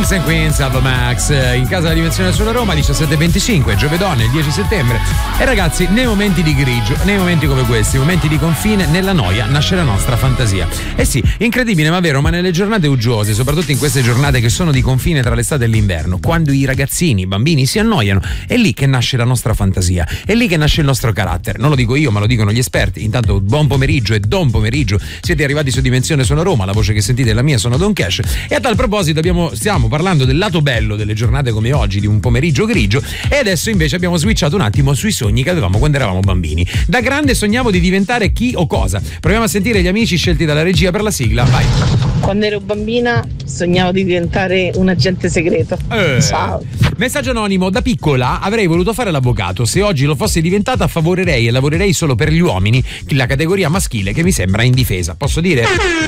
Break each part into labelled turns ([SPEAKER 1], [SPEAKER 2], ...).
[SPEAKER 1] Kings and Queens, Alba Max, in casa della dimensione sulla Roma, 17:25, giovedone, il 10 settembre. E ragazzi, nei momenti di grigio, nei momenti come questi, momenti di confine, nella noia nasce la nostra fantasia. Eh sì, incredibile ma vero, ma nelle giornate uggiose, soprattutto in queste giornate che sono di confine tra l'estate e l'inverno, quando i ragazzini, i bambini si annoiano, è lì che nasce la nostra fantasia, è lì che nasce il nostro carattere. Non lo dico io, ma lo dicono gli esperti. Intanto buon pomeriggio e don pomeriggio, siete arrivati su Dimensione Suona Roma, la voce che sentite è la mia, sono Don Cash. E a tal proposito stiamo parlando del lato bello delle giornate come oggi, di un pomeriggio grigio, e adesso invece abbiamo switchato un attimo sui sogni che avevamo quando eravamo bambini. Da grande sognavo di diventare chi o cosa. Proviamo a sentire gli amici scelti dalla regia per la sigla, vai.
[SPEAKER 2] Quando ero bambina sognavo di diventare un agente segreto. Ciao.
[SPEAKER 1] Messaggio anonimo: da piccola avrei voluto fare l'avvocato. Se oggi lo fossi diventata favorerei e lavorerei solo per gli uomini, la categoria maschile che mi sembra indifesa. Posso dire?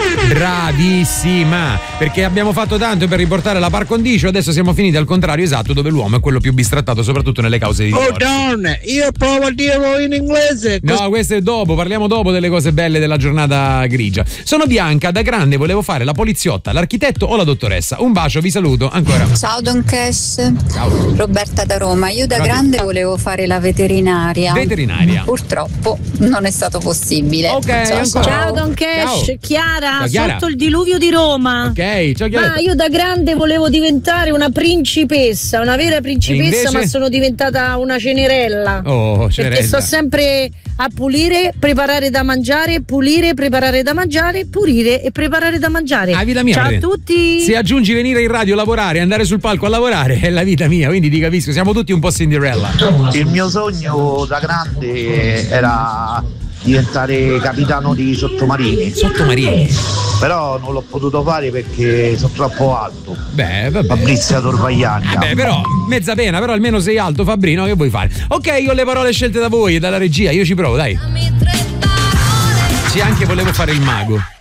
[SPEAKER 1] Bravissima, perché abbiamo fatto tanto per riportare la par condicio, adesso siamo finiti al contrario esatto, dove l'uomo è quello più bistrattato, soprattutto nelle cause di divorzio.
[SPEAKER 3] Don, io provo a dirlo in inglese.
[SPEAKER 1] No, questo è dopo, parliamo dopo delle cose belle della giornata grigia. Sono Bianca, da grande volevo fare la poliziotta, l'architetto o la dottoressa. Un bacio, vi saluto ancora.
[SPEAKER 4] Ciao Don Cash.
[SPEAKER 1] Ciao.
[SPEAKER 4] Roberta da Roma. Io da grande volevo fare la veterinaria. Purtroppo non è stato possibile.
[SPEAKER 1] Ok,
[SPEAKER 5] ciao Don Cash.
[SPEAKER 1] Ciao.
[SPEAKER 5] Chiara,
[SPEAKER 1] Chiara,
[SPEAKER 5] sotto il diluvio di Roma.
[SPEAKER 1] Ok, ciao Chiara.
[SPEAKER 5] Ma io da grande volevo diventare una principessa, una vera principessa,
[SPEAKER 1] invece?
[SPEAKER 5] ma sono diventata una cenerella.
[SPEAKER 1] Oh, cenerella.
[SPEAKER 5] Perché sto sempre a pulire, preparare da mangiare, pulire, preparare da mangiare, pulire e preparare da mangiare.
[SPEAKER 1] Vita mia,
[SPEAKER 5] ciao a tutti.
[SPEAKER 1] Se aggiungi venire in radio, lavorare, andare sul palco a lavorare, è la vita mia, quindi ti capisco, siamo tutti un po' Cinderella.
[SPEAKER 6] Il mio sogno da grande era diventare capitano di sottomarini. Però non l'ho potuto fare perché sono troppo alto.
[SPEAKER 1] Beh, vabbè.
[SPEAKER 6] Fabrizio Torvagliani.
[SPEAKER 1] Beh, però, mezza pena, però almeno sei alto, Fabrino, che vuoi fare? Ok, io ho le parole scelte da voi e dalla regia, io ci provo, dai. Sì, anche volevo fare il mago.